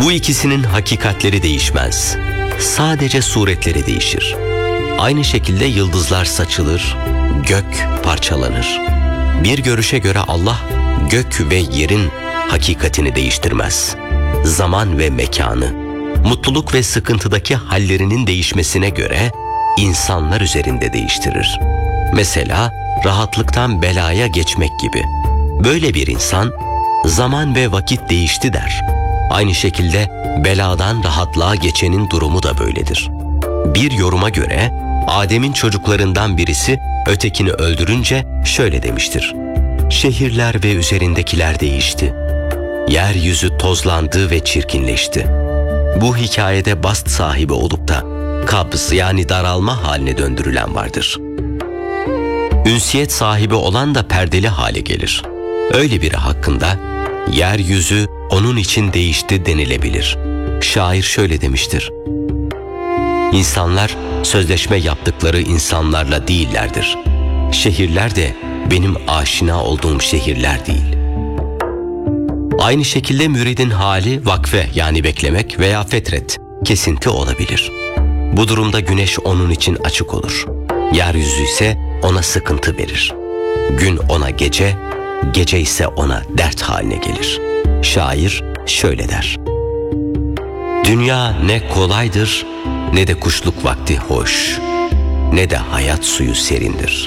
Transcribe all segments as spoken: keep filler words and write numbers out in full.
Bu ikisinin hakikatleri değişmez. Sadece suretleri değişir. Aynı şekilde yıldızlar saçılır, gök parçalanır. Bir görüşe göre Allah gök ve yerin hakikatini değiştirmez. Zaman ve mekanı, mutluluk ve sıkıntıdaki hallerinin değişmesine göre insanlar üzerinde değiştirir. Mesela rahatlıktan belaya geçmek gibi. Böyle bir insan zaman ve vakit değişti der. Aynı şekilde beladan rahatlığa geçenin durumu da böyledir. Bir yoruma göre Adem'in çocuklarından birisi ötekini öldürünce şöyle demiştir: şehirler ve üzerindekiler değişti. Yeryüzü tozlandı ve çirkinleşti. Bu hikayede bast sahibi olup da kabz yani daralma haline döndürülen vardır. Ünsiyet sahibi olan da perdeli hale gelir. Öyle biri hakkında yeryüzü onun için değişti denilebilir. Şair şöyle demiştir: İnsanlar sözleşme yaptıkları insanlarla değillerdir. Şehirler de benim aşina olduğum şehirler değil. Aynı şekilde müridin hali vakfe yani beklemek veya fetret, kesinti olabilir. Bu durumda güneş onun için açık olur. Yeryüzü ise ona sıkıntı verir. Gün ona gece, gece ise ona dert haline gelir. Şair şöyle der: dünya ne kolaydır, ne de kuşluk vakti hoş, ne de hayat suyu serindir.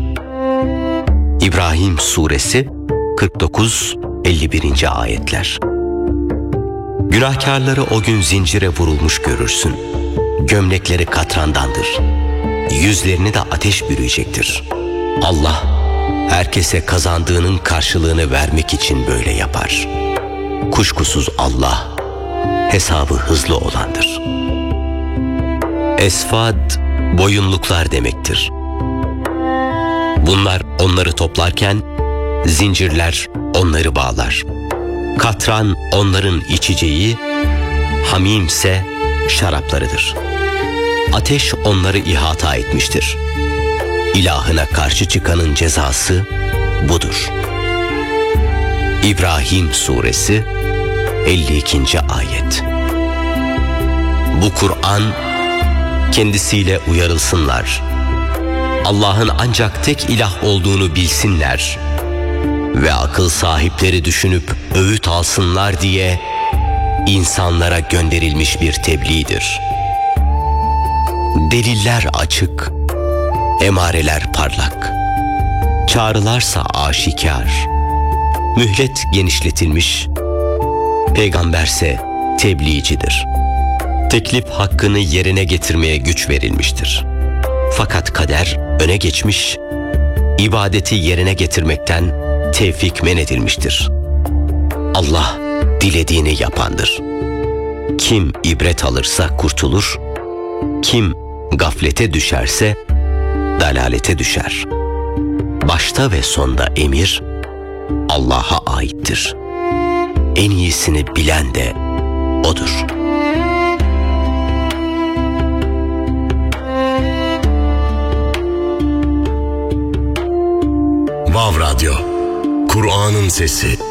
İbrahim Suresi kırk dokuz elli birinci ayetler. Günahkarları o gün zincire vurulmuş görürsün. Gömlekleri katrandandır. Yüzlerini de ateş bürüyecektir. Allah herkese kazandığının karşılığını vermek için böyle yapar. Kuşkusuz Allah hesabı hızlı olandır. Esfad boyunluklar demektir. Bunlar onları toplarken zincirler onları bağlar. Katran onların içeceği, hamimse şaraplarıdır. Ateş onları ihata etmiştir. İlahına karşı çıkanın cezası budur. İbrahim Suresi elli ikinci ayet. Bu Kur'an kendisiyle uyarılsınlar. Allah'ın ancak tek ilah olduğunu bilsinler ve akıl sahipleri düşünüp öğüt alsınlar diye insanlara gönderilmiş bir tebliğdir. Deliller açık, emareler parlak, çağrılarsa aşikar, mühlet genişletilmiş, peygamberse tebliğcidir. Teklif hakkını yerine getirmeye güç verilmiştir. Fakat kader öne geçmiş, ibadeti yerine getirmekten tevfik men edilmiştir. Allah dilediğini yapandır. Kim ibret alırsa kurtulur, kim gaflete düşerse dalalete düşer. Başta ve sonda emir Allah'a aittir. En iyisini bilen de O'dur. Vav Radyo, Kur'an'ın sesi.